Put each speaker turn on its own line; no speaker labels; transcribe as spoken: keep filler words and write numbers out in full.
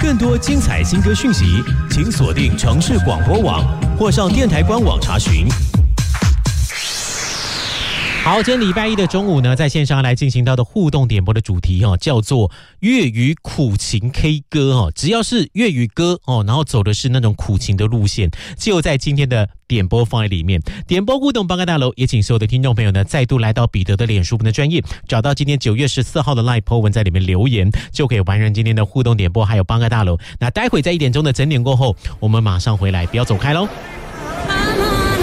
更多精彩新歌讯息，请锁定城市广播网或上电台官网查询。好，今天礼拜一的中午呢，在线上来进行到的互动点播的主题哦，叫做粤语苦情 K 歌哦。只要是粤语歌哦，然后走的是那种苦情的路线，就在今天的点播放在里面。点播互动帮个大楼，也请所有的听众朋友呢，再度来到彼得的脸书的专页，找到今天九月十四号的 Live po 文，在里面留言，就可以完成今天的互动点播，还有帮个大楼。那待会在一点钟的整点过后，我们马上回来，不要走开喽。